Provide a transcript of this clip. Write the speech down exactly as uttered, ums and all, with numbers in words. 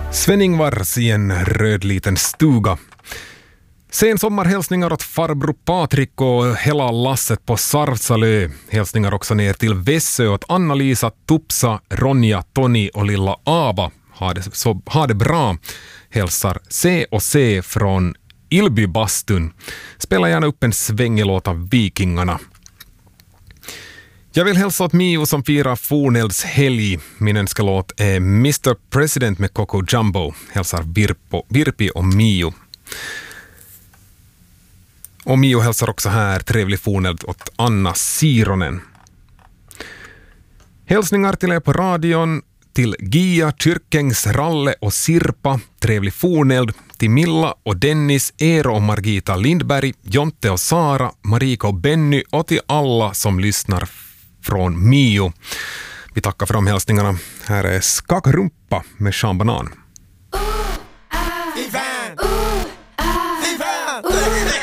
Sven-Ingvars i en röd liten stuga. Sen sommarhälsningar åt farbror Patrik och hela lasset på Sarvsalö. Hälsningar också ner till Vässö åt Anna-Lisa, Tupsa, Ronja, Tony och lilla Aba. Ha det, så, ha det bra. Hälsar C och C från Ilbybastun. Spela gärna upp en svängelåt av Vikingarna. Jag vill hälsa åt Mio som firar Fornelds helg. Min önskelåt är mister President med Coco Jumbo. Hälsar Virpo, Virpi och Mio. Och Mio hälsar också här trevlig Forneld åt Anna Sironen. Hälsningar till er på radion, till Gia, Kyrkängs, Ralle och Sirpa, trevlig Forneld, till Milla och Dennis, Eero och Margita Lindberg, Jonte och Sara, Marika och Benny och till alla som lyssnar från Mio. Vi tackar för de hälsningarna. Här är Skakarumpa med Sean Banan.